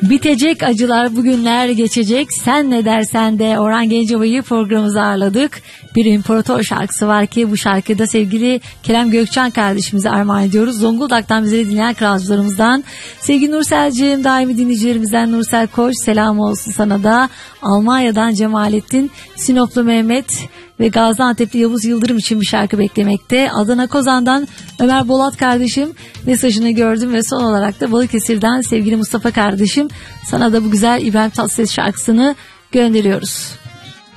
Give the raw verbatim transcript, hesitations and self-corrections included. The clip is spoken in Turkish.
Bitecek acılar, bugünler geçecek. Sen ne dersen de Orhan Gencebay'ı programımıza ağırladık. Bir İmparator şarkısı var ki bu şarkıda sevgili Kerem Gökçen kardeşimize armağan ediyoruz. Zonguldak'tan bizleri dinleyen kralcılarımızdan. Sevgili Nursel'ciğim, daimi dinleyicilerimizden Nursel Koç, selam olsun sana da. Almanya'dan Cemalettin, Sinoplu Mehmet ve Gaziantep'li Yavuz Yıldırım için bir şarkı beklemekte. Adana Kozan'dan Ömer Bolat kardeşim mesajını gördüm ve son olarak da Balıkesir'den sevgili Mustafa kardeşim, sana da bu güzel İbrahim Tatlıses şarkısını gönderiyoruz.